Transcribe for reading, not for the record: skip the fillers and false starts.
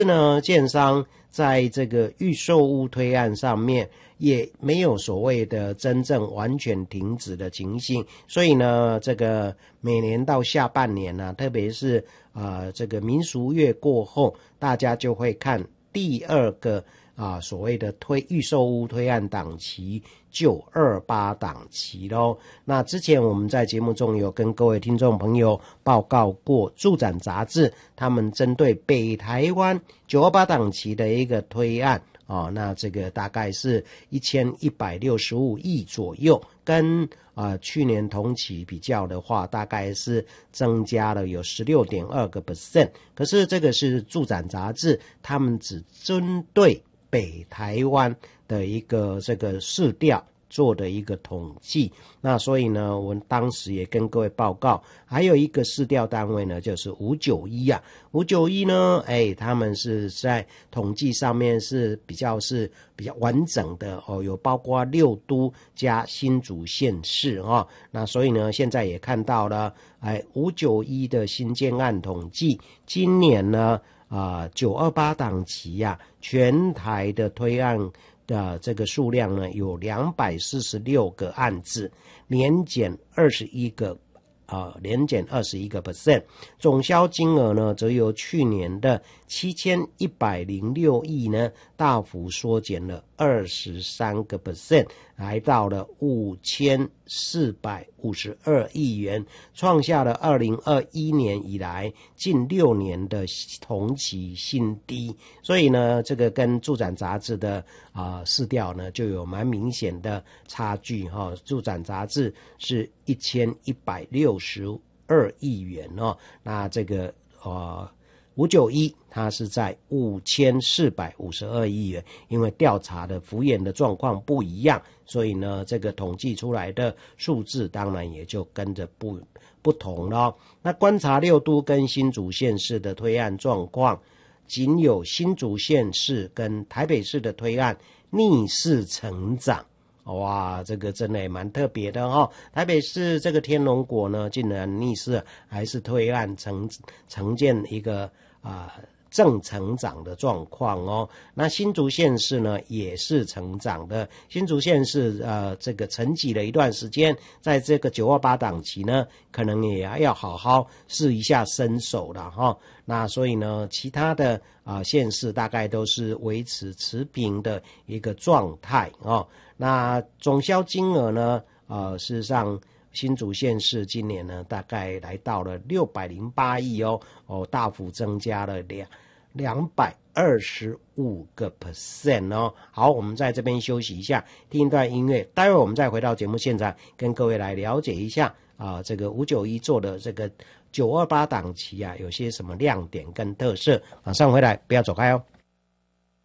呢，建商在这个预售屋推案上面也没有所谓的真正完全停止的情形，所以呢，这个每年到下半年呢，特别是这个民俗月过后，大家就会看第二个所谓的预售屋推案档期928档期咯。那之前我们在节目中有跟各位听众朋友报告过，住展杂志他们针对北台湾928档期的一个推案那这个大概是1165亿左右，跟去年同期比较的话，大概是增加了有 16.2%。可是这个是住展杂志，他们只针对北台湾的一个这个市调做的一个统计。那所以呢，我们当时也跟各位报告，还有一个市调单位呢，就是591591呢，他们是在统计上面是比较完整的有包括6都加新竹县市那所以呢，现在也看到了591的新建案统计，今年呢928档期全台的推案的这个数量呢有246个案子，年减21%，总销金额呢则由去年的7106亿呢大幅缩减了23%，来到了5452亿元，创下了2021年以来近6年的同期新低。所以呢，这个跟住展杂志的市调呢就有蛮明显的差距住展杂志是1162亿元那这个591它是在5452亿元，因为调查的幅员的状况不一样，所以呢这个统计出来的数字当然也就跟着不同了。那观察6都跟新竹县市的推案状况，仅有新竹县市跟台北市的推案逆势成长。哇，这个真的也蛮特别的台北市这个天龙国呢，竟然逆势还是推案呈现一个正成长的状况那新竹县市呢也是成长的，新竹县市这个沉寂了一段时间，在这个928档期呢，可能也要好好试一下身手了那所以呢，其他的县市大概都是维持持平的一个状态那总销金额呢事实上新竹县市今年呢大概来到了608亿大幅增加了225%好，我们在这边休息一下，听一段音乐，待会我们再回到节目现场，跟各位来了解一下这个591做的这个928档期有些什么亮点跟特色。马上回来，不要走开哦。